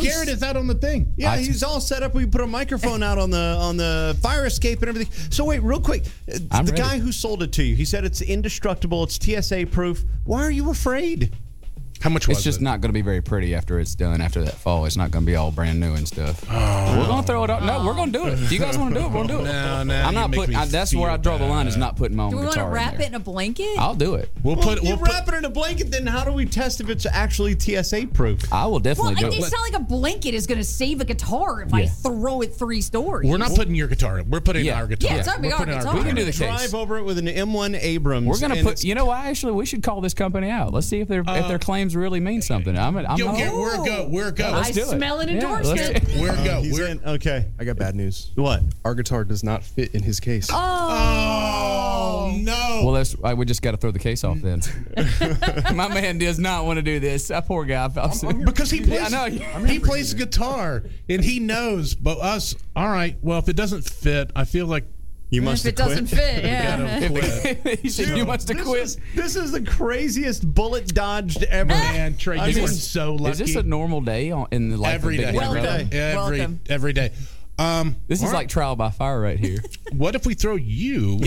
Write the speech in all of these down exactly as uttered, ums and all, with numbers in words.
Garrett is out on the thing. Yeah, I- he's all set up. We put a microphone out on the on the fire escape and everything. So wait, real quick, uh, I'm the ready. guy who sold it to you, he said it's indestructible, it's T S A proof. Why are you afraid? How much was It's just it? not going to be very pretty after it's done. After that fall, it's not going to be all brand new and stuff. Oh. We're going to throw it out. No, we're going to do it. If you guys want to do it, we're going to do it. No, no, I'm you not make putting. me I, that's where I draw the line. Is not putting my own Do we want to guitar in wrap there. it in a blanket? I'll do it. We'll Well, put. if We'll you put. wrap it in a blanket, then how do we test if it's actually T S A proof? I will well, definitely do it's it. not like a blanket is going to save a guitar if I Yeah. throw it three stories. We're not putting your guitar in. We're putting Yeah. our guitar. Yeah, it's our- We're our putting guitar. We can do the Drive case. over it with an M one Abrams. We're gonna and put. it's- You know, what? Actually, we should call this company out. Let's see if their if their claims really mean something. I'm. I'm Yo, not- Garrett, we're a go. We're a go. I do it. smell an Yeah, endorsement. let's- We're a go. He's We're. in. Okay. I got bad news. What? Our guitar does not fit in his case. Oh no. Well, that's. I, we just got to throw the case off then. My man does not want to do this. That poor guy. Because he plays, Yeah, I know. he plays guitar and he knows. But us, all right. Well, if it doesn't fit, I feel like You If must it have doesn't quit. fit, yeah. gotta quit. he said, "You must have This quit." is, this is the craziest bullet dodged ever. Man, Trey, I you mean, are so lucky. Is this a normal day on, in the life every of day? Big Welcome. Brother? Every Welcome. every day. Um, This is all like right. trial by fire right here. What if we throw you?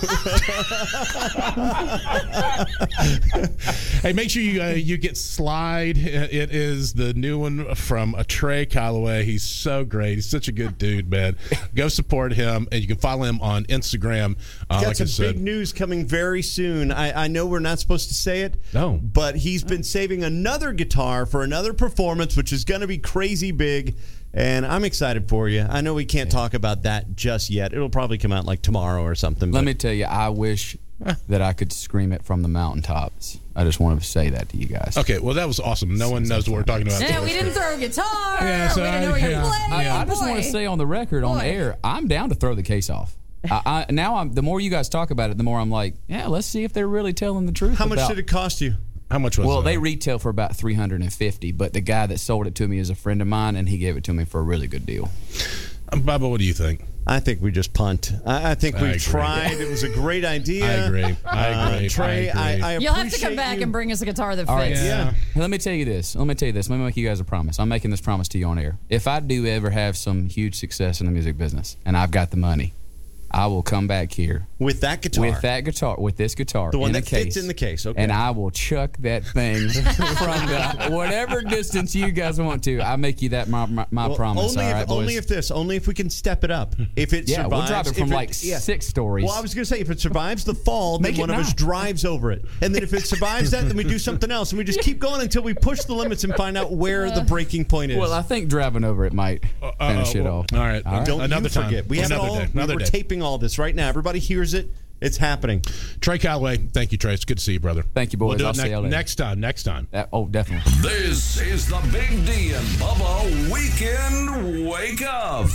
Hey, make sure you uh, you get Slide. It is the new one from uh, Trey Calloway. He's so great. He's such a good dude, man. Go support him, and you can follow him on Instagram. Uh, Got like I some said, big news coming very soon. I, I know we're not supposed to say it. No. But he's been saving another guitar for another performance, which is going to be crazy big. And I'm excited for you. I know we can't talk about that just yet. It'll probably come out like tomorrow or something. Let but- me tell you, I wish that I could scream it from the mountaintops. I just wanted to say that to you guys. Okay, well, that was awesome. No one knows what we're talking about. Yeah, we didn't throw a guitar. Yeah, so we didn't I- know what you yeah. play. I, I just Boy. want to say on the record, on Boy. air, I'm down to throw the case off. I, I, now, I'm the more you guys talk about it, the more I'm like, yeah, let's see if they're really telling the truth. How much about- did it cost you? How much was Well, that? they retail for about three hundred fifty, but the guy that sold it to me is a friend of mine, and he gave it to me for a really good deal. Um, Bubba, what do you think? I think we just punt. I, I think I we agree. tried. It was a great idea. I agree. I Uh, agree. Trey, I agree. I, I You'll have to come appreciate back you. and bring us a guitar that All right. fits. Yeah. Let me tell you this. Let me tell you this. Let me make you guys a promise. I'm making this promise to you on air. If I do ever have some huge success in the music business, and I've got the money, I will come back here with that guitar. with that guitar, with this guitar, The one in that a case, fits in the case, okay. and I will chuck that thing from the, whatever distance you guys want to. I make you that my my, my Well, promise. Only all if, right, boys? only if this, only if we can step it up. If it Yeah, we'll survives, drive it from if like yeah. six stories. Well, I was going to say if it survives the fall, then Make it one of us nine. drives over it, and then if it survives that, then we do something else, and we just keep going until we push the limits and find out where the breaking point is. Well, I think driving over it might finish uh, it well, off. all right. All right. Don't Another you time. forget. We have it Another all. day. Another we're day. taping all this right now. Everybody hears it. It's happening. Trey Calloway, thank you, Trey. It's good to see you, brother. Thank you, boys. We'll do I'll it see next, y'all later. next time. Next time. That- oh, definitely. This is the Big D and Bubba Weekend Wake Up.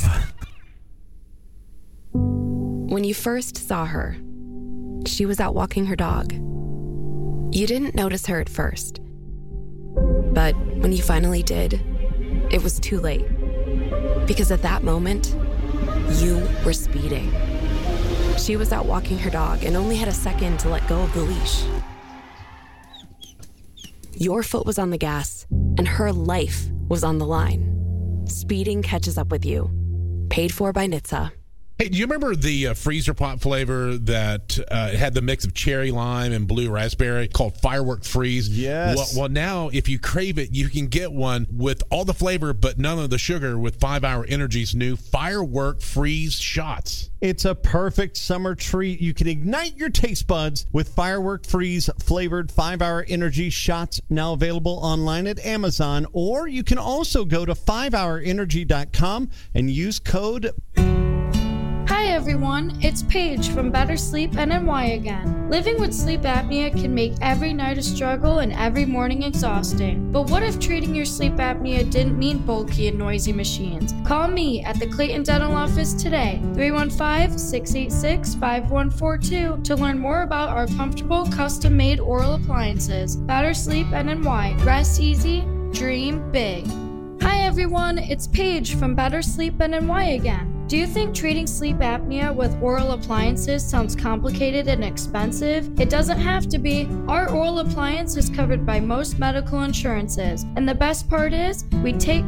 When you first saw her, she was out walking her dog. You didn't notice her at first. But when you finally did, it was too late. Because at that moment, you were speeding. She was out walking her dog and only had a second to let go of the leash. Your foot was on the gas, and her life was on the line. Speeding catches up with you. Paid for by N H T S A. Hey, do you remember the uh, freezer pop flavor that uh, had the mix of cherry lime and blue raspberry called Firework Freeze? Yes. Well, well, now if you crave it, you can get one with all the flavor but none of the sugar with five hour Energy's new Firework Freeze shots. It's a perfect summer treat. You can ignite your taste buds with Firework Freeze flavored five hour energy shots, now available online at Amazon, or you can also go to five hour energy dot com and use code. Hi everyone, it's Paige from Better Sleep and N Y again. Living with sleep apnea can make every night a struggle and every morning exhausting. But what if treating your sleep apnea didn't mean bulky and noisy machines? Call me at the Clayton Dental office today, three one five, six eight six, five one four two, to learn more about our comfortable custom-made oral appliances. Better Sleep and N Y. Rest easy, dream big. Hi everyone, it's Paige from Better Sleep and N Y again. Do you think treating sleep apnea with oral appliances sounds complicated and expensive? It doesn't have to be. Our oral appliance is covered by most medical insurances. And the best part is, we take